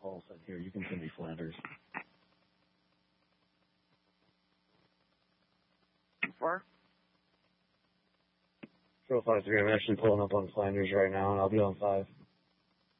All set here. You can send me Flanders. Far? Control 5-3, I'm actually pulling up on Flanders right now, and I'll be on 5.